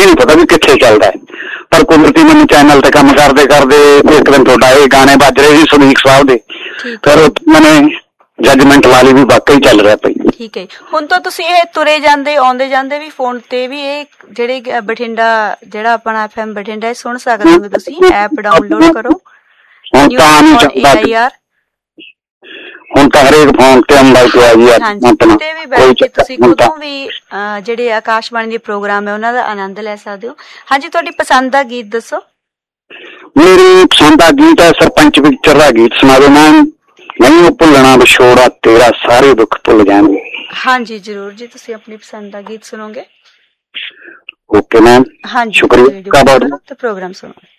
ਨਹੀਂ ਪਤਾ ਵੀ ਕਿੱਥੇ ਚੱਲਦਾ ਹੈ, ਪਰ ਕੁਦਰਤੀ ਮੈਨੂੰ ਚੈਨਲ ਤੇ ਕੰਮ ਕਰਦੇ ਕਰਦੇ ਇੱਕ ਦਿਨ ਤੁਹਾਡਾ ਇਹ ਗਾਣੇ ਵੱਜ ਰਹੇ ਸੀ ਸੁਨੀਕ ਸਾਹਿਬ ਦੇ, ਫਿਰ ਮੈਨੇ ਜੱਜਮੈਂਟ ਲਾ ਲਈ ਵੀ ਵਾਕਈ ਚੱਲ ਰਿਹਾ ਪਈ। ਠੀਕ ਹੈ। ਹੁਣ ਤਾਂ ਤੁਸੀਂ ਇਹ ਤੁਰੇ ਜਾਂਦੇ ਆਉਂਦੇ ਜਾਂਦੇ ਵੀ ਫੋਨ ਤੇ ਵੀ ਇਹ ਜਿਹੜੇ ਬਠਿੰਡਾ ਜਿਹੜਾ ਆਪਣਾ FM ਬਠਿੰਡਾ ਸੁਣ ਸਕਦੇ ਹੋ, ਤੁਸੀਂ ਐਪ ਡਾਊਨਲੋਡ ਕਰੋ। ਹੁਣ ਤਾਂ ਹਰੇਕ ਫੋਨ ਤੇ ਆਉਂਦਾ ਪਿਆ ਜੀ। ਤੇ ਵੀ ਬੈਠ ਕੇ ਤੁਸੀਂ ਕਦੋਂ ਵੀ ਜਿਹੜੇ ਆਕਾਸ਼ਬਾਣੀ ਦੇ ਪ੍ਰੋਗਰਾਮ ਹੈ ਉਹਨਾਂ ਦਾ ਆਨੰਦ ਲੈ ਸਕਦੇ ਹੋ। ਹਾਂਜੀ, ਤੁਹਾਡੀ ਪਸੰਦ ਦਾ ਗੀਤ ਦੱਸੋ। ਮੇਰੀ ਪਸੰਦ ਦਾ ਗੀਤ ਹੈ ਸਰਪੰਚ ਪਿਕਚਰ ਦਾ ਗੀਤ ਸੁਣਾ ਦੋ ਮੈਮ। ਨਹੀਂ ਭੁੱਲਣਾ ਵਿਛੋੜਾ ਤੇਰਾ ਸਾਰੇ ਦੁੱਖ ਭੁੱਲ ਜਾਣਗੇ। ਹਾਂਜੀ ਜ਼ਰੂਰ ਜੀ, ਤੁਸੀਂ ਆਪਣੀ ਪਸੰਦ ਦਾ ਗੀਤ ਸੁਣੋਗੇ। ਓਕੇ ਮੈਮ, ਹਾਂਜੀ ਸ਼ੁਕਰੀਆ। ਪ੍ਰੋਗਰਾਮ ਸੁਣੋ।